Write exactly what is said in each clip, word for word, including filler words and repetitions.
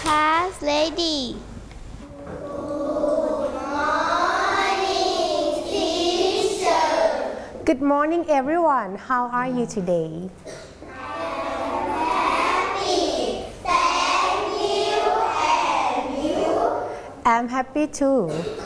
class lady. Good morning, everyone. How are you today? Happy. Thank you. And you? I'm happy too.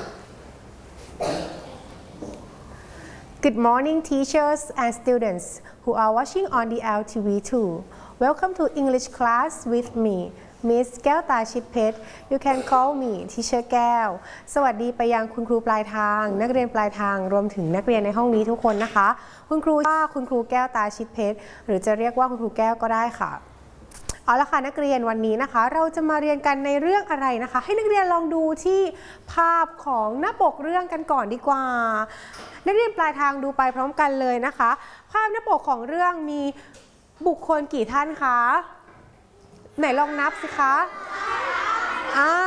Good morning, teachers and students who are watching on the L T V too. Welcome to English class with me, Miss แก้วตาชิดเพชร You can call me Teacher แก้ว สวัสดีไปยังคุณครูปลายทาง นักเรียนปลายทางรวมถึงนักเรียนในห้องนี้ทุกคนนะคะ คุณครูว่าคุณครูแก้วตาชิดเพชรหรือจะเรียกว่าคุณครูแก้วก็ได้ค่ะเอาละค่ะนักเรียนวันนี้นะคะเราจะมาเรียนกันในเรื่องอะไรนะคะให้นักเรียนลองดูที่ภาพของหน้าปกเรื่องกันก่อนดีกว่านักเรียนปลายทางดูไปพร้อมกันเลยนะคะภาพหน้าปกของเรื่องมีบุคคลกี่ท่านคะไหนลองนับสิคะอ่า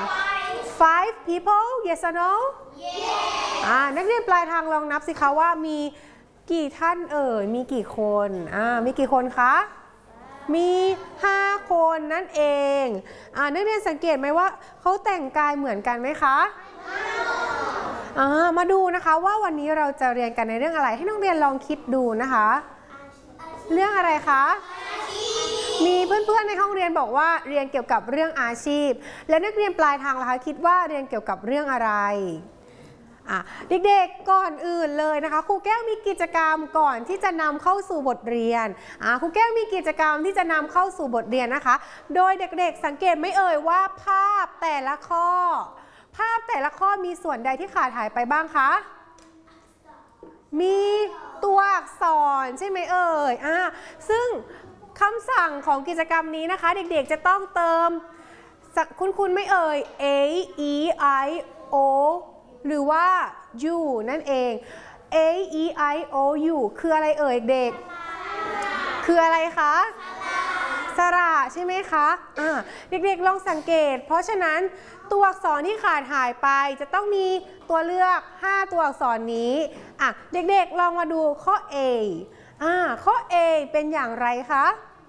five people yes or no อ่านักเรียนปลายทางลองนับสิคะว่ามีกี่ท่านเอ่ยมีกี่คนอ่ามีกี่คนคะมีห้าคนนั่นเองอ่านักเรียนสังเกตไหมว่าเขาแต่งกายเหมือนกันไหมคะอ่ามาดูนะคะว่าวันนี้เราจะเรียนกันในเรื่องอะไรให้นักเรียนลองคิดดูนะคะเรื่องอะไรคะมีเพื่อนๆในห้องเรียนบอกว่าเรียนเกี่ยวกับเรื่องอาชีพและนักเรียนปลายทางล่ะคะคิดว่าเรียนเกี่ยวกับเรื่องอะไรอ่ะเด็กๆก่อนอื่นเลยนะคะครูแก้วมีกิจกรรมก่อนที่จะนำเข้าสู่บทเรียนอ่ะครูแก้วมีกิจกรรมที่จะนำเข้าสู่บทเรียนนะคะโดยเด็กๆสังเกตไม่เอ่ยว่าภาพแต่ละข้อภาพแต่ละข้อมีส่วนใดที่ขาดหายไปบ้างคะมีตัวอักษรใช่ไหมเอ่ยอ่ะซึ่งคำสั่งของกิจกรรมนี้นะคะเด็กๆจะต้องเติมคุณคุณไม่เอ่ย a e i o หรือว่า u นั่นเอง a e i o u คืออะไรเอ่ยเด็กคืออะไรคะสระใช่ไหมคะอ่าเด็กๆลองสังเกตเพราะฉะนั้นตัวอักษรที่ขาดหายไปจะต้องมีตัวเลือกห้าตัวอักษรนี้อ่ะเด็กๆลองมาดูข้อ A อ่าข้อ A เป็นอย่างไรคะ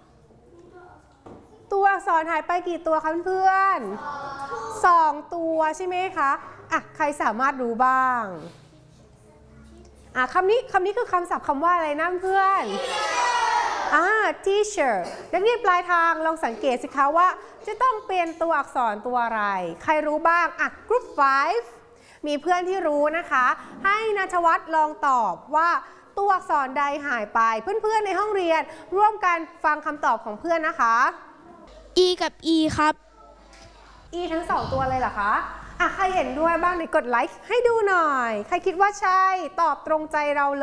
ตัวอักษรหายไปกี่ตัวคะเพื่อนสองตัวใช่ไหมคะอ่ะใครสามารถรู้บ้างอ่ะคำนี้คำนี้คือคำศัพท์คำว่าอะไรนะเพื่อนอ่า teacher นักเรียนปลายทางลองสังเกตสิคะว่าจะต้องเป็นตัวอักษรตัวอะไรใครรู้บ้างอ่ะ group five มีเพื่อนที่รู้นะคะให้ณัฐวัฒน์ลองตอบว่าตัวอักษรใดหายไปเพื่อนๆในห้องเรียนร่วมกันฟังคำตอบของเพื่อนนะคะ E กับ E ครับ E ทั้งสองตัวเลยเหรอคะอ่ะใครเห็นด้วยบ้างในกดไลค์ให้ดูหน่อยใครคิดว่าใช่ตอบตรงใจเราเลย